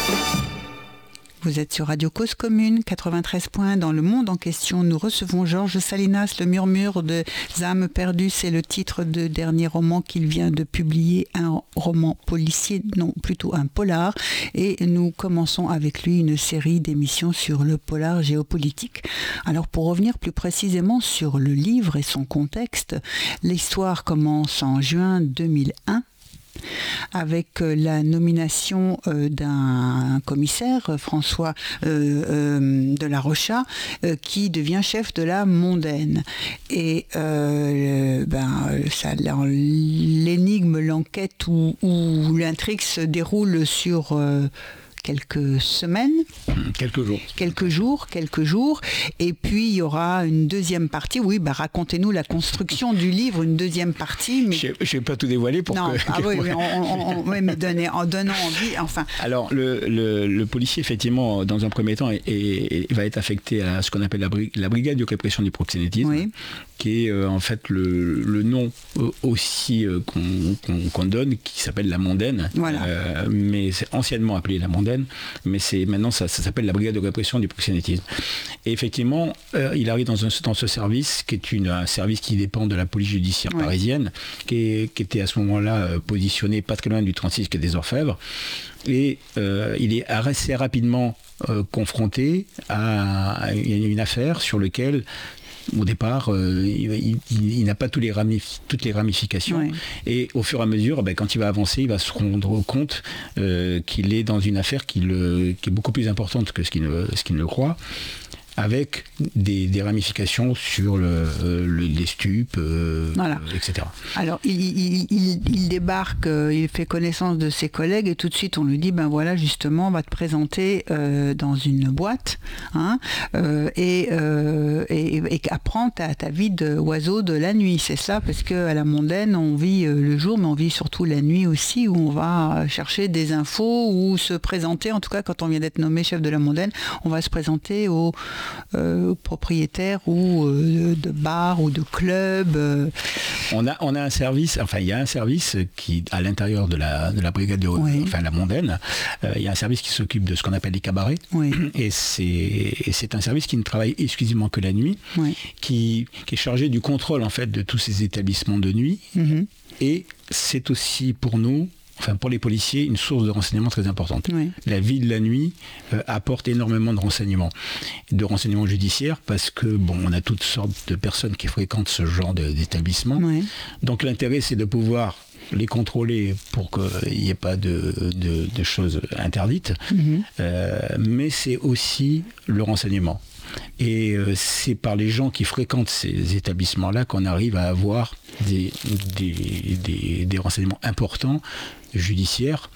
Vous êtes sur Radio Cause Commune, 93 points. Dans le monde en question, nous recevons Georges Salinas, Le Murmure des âmes perdues. C'est le titre de dernier roman qu'il vient de publier, un roman policier, non, plutôt un polar. Et nous commençons avec lui une série d'émissions sur le polar géopolitique. Alors, pour revenir plus précisément sur le livre et son contexte, l'histoire commence en juin 2001. Avec la nomination d'un commissaire, François de la Rocha, qui devient chef de la mondaine. Et l'énigme, l'enquête ou l'intrigue se déroule sur quelques semaines. Quelques jours. Et puis, il y aura une deuxième partie. Oui, racontez-nous la construction du livre, une deuxième partie. Mais... Je ne vais pas tout dévoiler pour non, que... oui, mais en donnant envie, enfin... Alors, le policier, effectivement, dans un premier temps, va être affecté à ce qu'on appelle la brigade de répression du proxénétisme, oui, qui est en fait le nom aussi qu'on donne, qui s'appelle la mondaine. Voilà. Mais c'est anciennement appelé la mondaine. Mais maintenant ça s'appelle la brigade de répression du proxénétisme. Et effectivement, il arrive dans ce service, qui est un service qui dépend de la police judiciaire parisienne, qui était à ce moment-là positionné pas très loin du 36 quai des Orfèvres. Et il est assez rapidement confronté à une affaire sur laquelle au départ, il n'a pas toutes les ramifications. Oui. Et au fur et à mesure, quand il va avancer, il va se rendre compte qu'il est dans une affaire qui est beaucoup plus importante que ce qu'il ne croit, avec des ramifications sur les stupes, voilà, etc. Alors, il débarque, il fait connaissance de ses collègues et tout de suite, on lui dit, voilà, justement, on va te présenter dans une boîte, hein, et apprends ta vie d'oiseau de la nuit. C'est ça, parce qu'à la mondaine, on vit le jour, mais on vit surtout la nuit aussi, où on va chercher des infos ou se présenter. En tout cas, quand on vient d'être nommé chef de la mondaine, on va se présenter aux propriétaires ou de bars ou de clubs. On a un service, il y a un service qui, à l'intérieur de la brigade de la mondaine, il y a un service qui s'occupe de ce qu'on appelle les cabarets. Oui. Et c'est un service qui ne travaille exclusivement que la nuit, oui, qui est chargé du contrôle en fait de tous ces établissements de nuit. Mm-hmm. Et c'est aussi pour nous, pour les policiers, une source de renseignements très importante. Oui. La vie de la nuit apporte énormément de renseignements judiciaires, parce que on a toutes sortes de personnes qui fréquentent ce genre d'établissement. Oui. Donc l'intérêt, c'est de pouvoir les contrôler pour qu'il n'y ait pas de choses interdites, mais c'est aussi le renseignement. Et c'est par les gens qui fréquentent ces établissements-là qu'on arrive à avoir des renseignements importants judiciaires.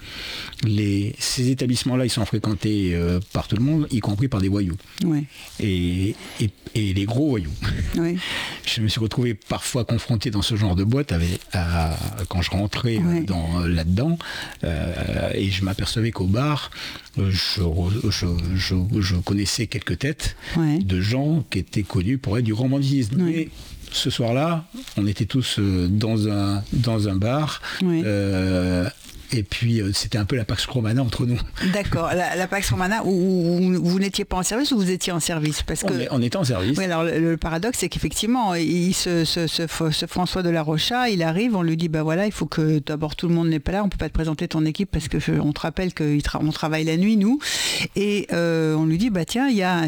Ces établissements-là, ils sont fréquentés par tout le monde, y compris par des voyous. Oui. Et les gros voyous. Oui. Je me suis retrouvé parfois confronté dans ce genre de boîte quand je rentrais là-dedans, et je m'apercevais qu'au bar, je connaissais quelques têtes de gens qui étaient connus pour être du romantisme. Oui. Mais ce soir-là, on était tous dans un bar. Oui. Et puis, c'était un peu la Pax Romana entre nous. D'accord. La Pax Romana, où vous n'étiez pas en service ou vous étiez en service? Parce que... on était en service. Oui, alors le paradoxe, c'est qu'effectivement, ce François de la Rocha, il arrive, on lui dit, voilà, il faut que d'abord tout le monde n'est pas là, on ne peut pas te présenter ton équipe parce qu'on te rappelle qu'on travaille la nuit, nous. Et on lui dit, tiens, il y a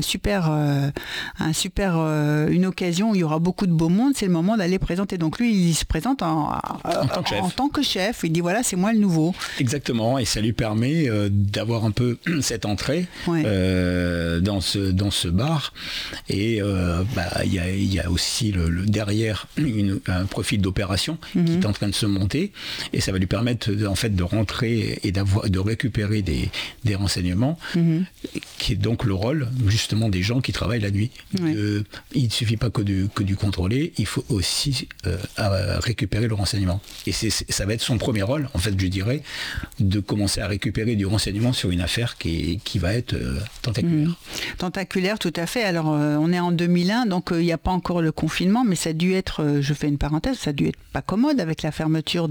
une occasion où il y aura beaucoup de beau monde, c'est le moment d'aller présenter. Donc lui, il se présente en tant que chef. Il dit, voilà, c'est moi le nouveau. Exactement, et ça lui permet d'avoir un peu cette entrée dans ce bar. Et il y a aussi derrière un profil d'opération qui est en train de se monter, et ça va lui permettre en fait de rentrer et de récupérer des renseignements, qui est donc le rôle justement des gens qui travaillent la nuit. Il ne suffit pas que du contrôler, il faut aussi récupérer le renseignement. Et ça va être son premier rôle, en fait, je dirais, de commencer à récupérer du renseignement sur une affaire qui va être tentaculaire. Tentaculaire, tout à fait. Alors, on est en 2001, donc il n'y a pas encore le confinement, mais ça a dû être, je fais une parenthèse, ça a dû être pas commode avec la fermeture